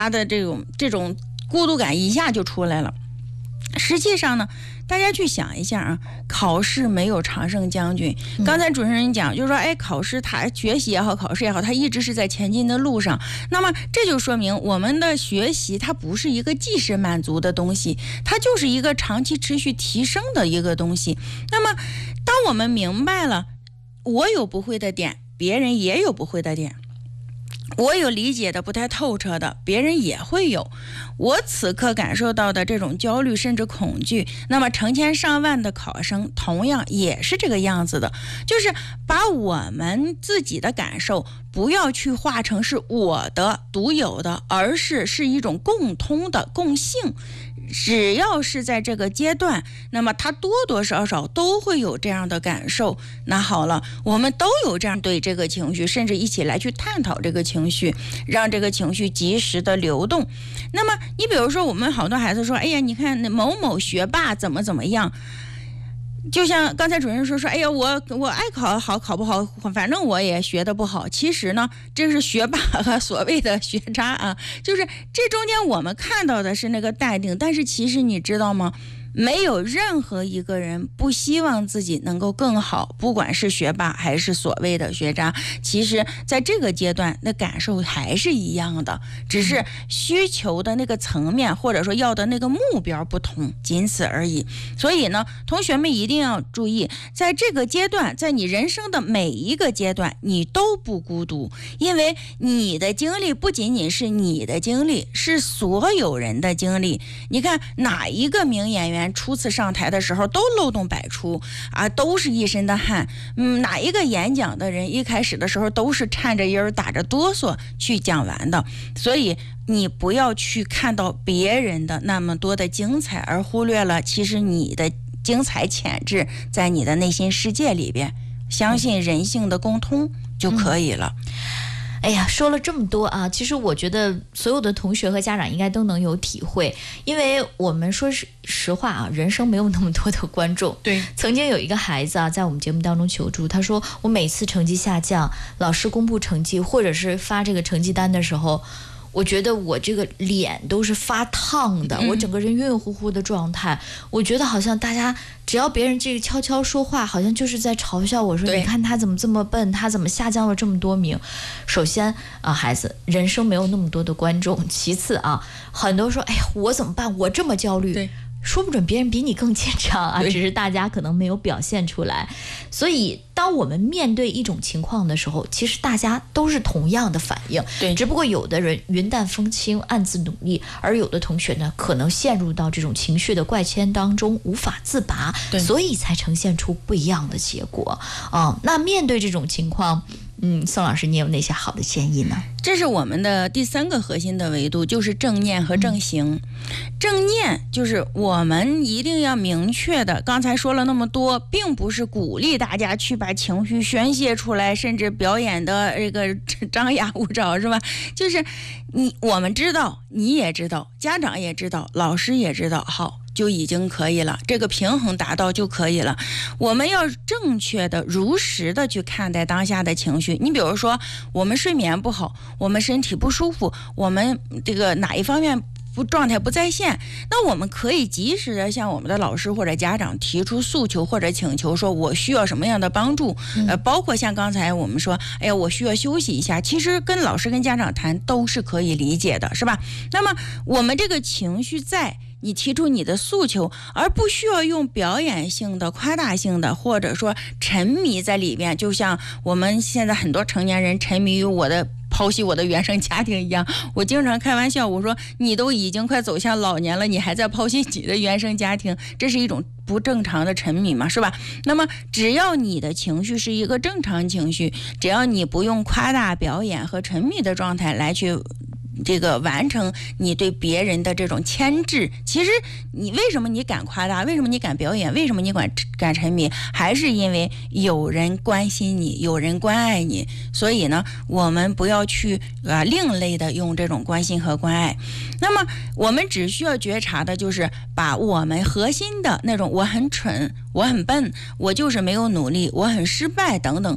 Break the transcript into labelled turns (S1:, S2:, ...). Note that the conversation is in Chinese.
S1: 他的这种孤独感一下就出来了。实际上呢，大家去想一下啊，考试没有常胜将军。刚才主持人讲，就是说，考试他学习也好，考试也好，他一直是在前进的路上。那么这就说明我们的学习它不是一个即时满足的东西，它就是一个长期持续提升的一个东西。那么当我们明白了，我有不会的点，别人也有不会的点。我有理解的不太透彻的，别人也会有。我此刻感受到的这种焦虑甚至恐惧，那么成千上万的考生同样也是这个样子的，就是把我们自己的感受不要去化成是我的独有的，而是一种共通的共性。只要是在这个阶段，那么他多多少少都会有这样的感受。那好了，我们都有这样对这个情绪，甚至一起来去探讨这个情绪，让这个情绪及时的流动。那么你比如说，我们好多孩子说，哎呀，你看那某某学霸怎么样，就像刚才主任说，哎呀，我爱考好考不好，反正我也学得不好。其实呢，这是学霸和所谓的学渣啊，就是这中间我们看到的是那个淡定，但是其实你知道吗？没有任何一个人不希望自己能够更好，不管是学霸还是所谓的学渣，其实在这个阶段那感受还是一样的，只是需求的那个层面或者说要的那个目标不同，仅此而已。所以呢，同学们一定要注意，在这个阶段，在你人生的每一个阶段，你都不孤独，因为你的经历不仅仅是你的经历，是所有人的经历。你看哪一个名演员初次上台的时候都漏洞百出啊，都是一身的汗。哪一个演讲的人一开始的时候都是颤着音儿打着哆嗦去讲完的。所以你不要去看到别人的那么多的精彩，而忽略了其实你的精彩潜质在你的内心世界里边，相信人性的共通就可以了。
S2: 哎呀，说了这么多啊，其实我觉得所有的同学和家长应该都能有体会，因为我们说实话啊，人生没有那么多的观众。
S1: 对，
S2: 曾经有一个孩子啊，在我们节目当中求助，他说我每次成绩下降，老师公布成绩或者是发这个成绩单的时候，我觉得我这个脸都是发烫的，我整个人晕晕乎乎的状态，我觉得好像大家只要别人这个悄悄说话，好像就是在嘲笑我，说你看他怎么这么笨，他怎么下降了这么多名。首先啊，孩子，人生没有那么多的观众。其次啊，很多说，哎呀，我怎么办？我这么焦虑。对，说不准别人比你更紧张啊，只是大家可能没有表现出来。所以当我们面对一种情况的时候，其实大家都是同样的反应，对，只不过有的人云淡风轻暗自努力，而有的同学呢可能陷入到这种情绪的怪圈当中无法自拔，所以才呈现出不一样的结果。那面对这种情况，宋老师，你有哪些好的建议呢？
S1: 这是我们的第三个核心的维度，就是正念和正行。正念就是我们一定要明确的，刚才说了那么多，并不是鼓励大家去把情绪宣泄出来，甚至表演的这个张牙舞爪，是吧？就是我们知道，你也知道，家长也知道，老师也知道，好，就已经可以了，这个平衡达到就可以了。我们要正确的如实的去看待当下的情绪。你比如说我们睡眠不好，我们身体不舒服，我们这个哪一方面状态不在线，那我们可以及时的向我们的老师或者家长提出诉求或者请求，说我需要什么样的帮助。包括像刚才我们说，哎呀，我需要休息一下，其实跟老师跟家长谈都是可以理解的，是吧？那么我们这个情绪在，你提出你的诉求，而不需要用表演性的、夸大性的，或者说沉迷在里边。就像我们现在很多成年人沉迷于剖析我的原生家庭一样，我经常开玩笑，我说你都已经快走向老年了，你还在剖析你的原生家庭，这是一种不正常的沉迷嘛，是吧？那么只要你的情绪是一个正常情绪，只要你不用夸大表演和沉迷的状态来去这个完成你对别人的这种牵制，其实你为什么你敢夸大，为什么你敢表演，为什么你敢沉迷，还是因为有人关心你，有人关爱你。所以呢，我们不要去另类的用这种关心和关爱。那么我们只需要觉察的就是把我们核心的那种我很蠢，我很笨，我就是没有努力，我很失败等等